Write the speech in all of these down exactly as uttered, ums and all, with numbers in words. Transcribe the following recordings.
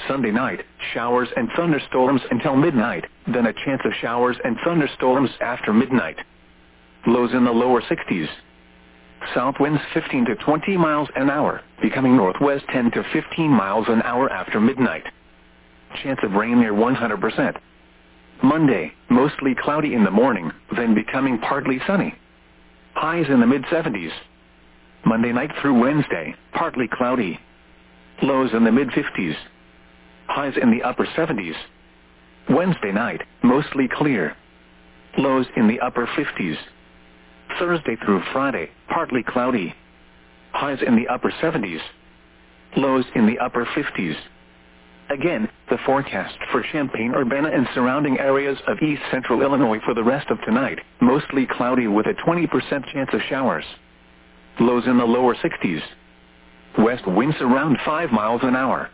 Sunday night, showers and thunderstorms until midnight, then a chance of showers and thunderstorms after midnight. Lows in the lower sixties. South winds fifteen to twenty miles an hour, becoming northwest ten to fifteen miles an hour after midnight. Chance of rain near one hundred percent. Monday, mostly cloudy in the morning, then becoming partly sunny. Highs in the mid seventies. Monday night through Wednesday, partly cloudy. Lows in the mid fifties. Highs in the upper seventies. Wednesday night, mostly clear. Lows in the upper fifties. Thursday through Friday, partly cloudy. Highs in the upper seventies. Lows in the upper fifties. Again, the forecast for Champaign-Urbana and surrounding areas of east central Illinois for the rest of tonight, mostly cloudy with a twenty percent chance of showers. Lows in the lower sixties. West winds around five miles an hour.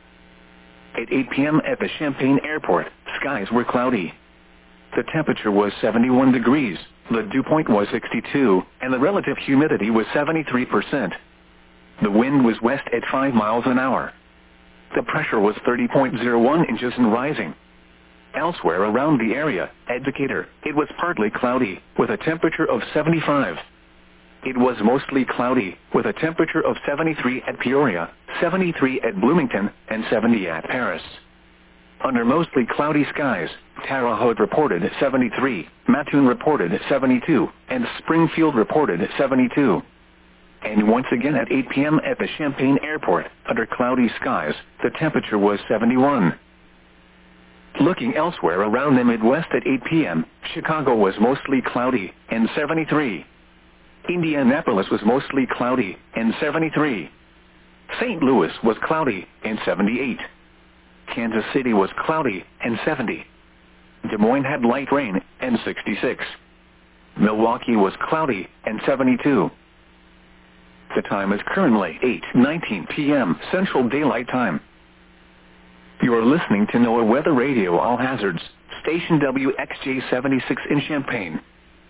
At eight p.m. at the Champaign Airport, skies were cloudy. The temperature was seventy-one degrees, the dew point was sixty-two, and the relative humidity was seventy-three percent. The wind was west at five miles an hour. The pressure was thirty point zero one inches and rising. Elsewhere around the area, at Decatur, it was partly cloudy, with a temperature of seventy-five. It was mostly cloudy, with a temperature of seventy-three at Peoria, seventy-three at Bloomington, and seventy at Paris. Under mostly cloudy skies, Terre Haute reported at seventy-three, Mattoon reported at seventy-two, and Springfield reported at seventy-two. And once again at eight p.m. at the Champaign Airport, under cloudy skies, the temperature was seventy-one. Looking elsewhere around the Midwest at eight p.m., Chicago was mostly cloudy, and seventy-three. Indianapolis was mostly cloudy, and seventy-three. Saint Louis was cloudy, and seventy-eight. Kansas City was cloudy, and seventy. Des Moines had light rain, and sixty-six. Milwaukee was cloudy, and seventy-two. The time is currently eight nineteen p.m. Central Daylight Time. You are listening to NOAA Weather Radio All Hazards, station W X J seventy-six in Champaign.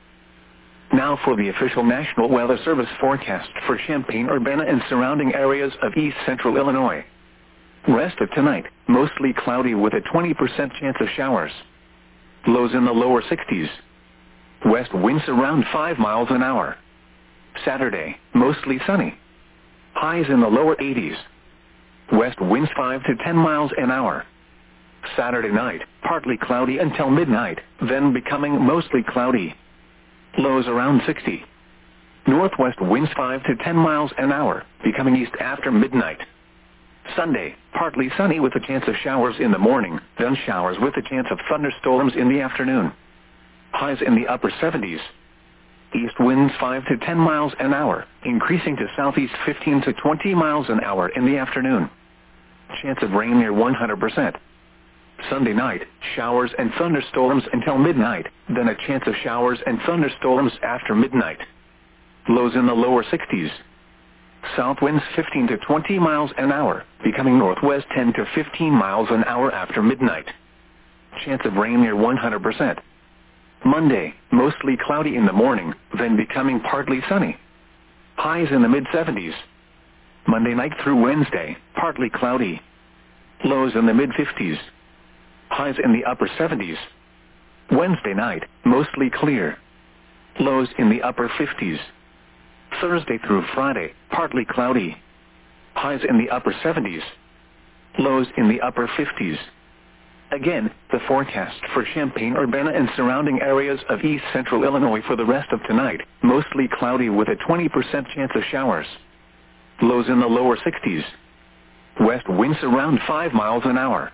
Now for the official National Weather Service forecast for Champaign-Urbana and surrounding areas of east central Illinois. Rest of tonight, mostly cloudy with a twenty percent chance of showers. Lows in the lower sixties. West winds around five miles an hour. Saturday, mostly sunny. Highs in the lower eighties. West winds five to ten miles an hour. Saturday night, partly cloudy until midnight, then becoming mostly cloudy. Lows around sixty. Northwest winds five to ten miles an hour, becoming east after midnight. Sunday, partly sunny with a chance of showers in the morning, then showers with a chance of thunderstorms in the afternoon. Highs in the upper seventies. East winds five to ten miles an hour, increasing to southeast fifteen to twenty miles an hour in the afternoon. Chance of rain near one hundred percent. Sunday night, showers and thunderstorms until midnight, then a chance of showers and thunderstorms after midnight. Lows in the lower sixties. South winds fifteen to twenty miles an hour, becoming northwest ten to fifteen miles an hour after midnight. Chance of rain near one hundred percent. Monday, mostly cloudy in the morning, then becoming partly sunny. Highs in the mid seventies. Monday night through Wednesday, partly cloudy. Lows in the mid fifties. Highs in the upper seventies. Wednesday night, mostly clear. Lows in the upper fifties. Thursday through Friday, partly cloudy. Highs in the upper seventies. Lows in the upper fifties. Again, the forecast for Champaign-Urbana and surrounding areas of east central Illinois for the rest of tonight, mostly cloudy with a twenty percent chance of showers. Lows in the lower sixties. West winds around five miles an hour.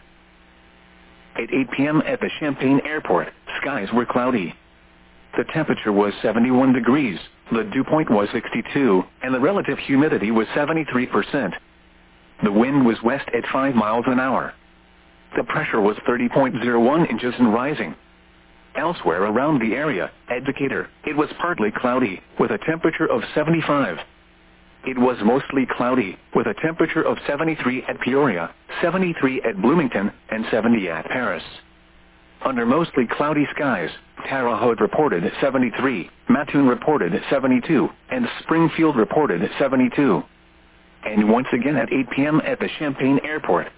At eight p.m. at the Champaign Airport, skies were cloudy. The temperature was seventy-one degrees, the dew point was sixty-two, and the relative humidity was seventy-three percent. The wind was west at five miles an hour. The pressure was thirty point zero one inches and rising. Elsewhere around the area, at Decatur, it was partly cloudy, with a temperature of seventy-five. It was mostly cloudy, with a temperature of seventy-three at Peoria, seventy-three at Bloomington, and seventy at Paris. Under mostly cloudy skies, Terre Haute reported at seventy-three, Mattoon reported at seventy-two, and Springfield reported at seventy-two. And once again at eight p.m. at the Champaign Airport,